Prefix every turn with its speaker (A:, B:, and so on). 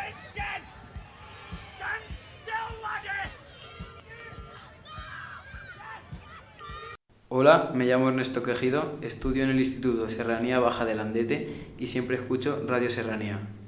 A: Hola, me llamo Ernesto Quejido, estudio en el Instituto Serranía Baja de Landete y siempre escucho Radio Serranía.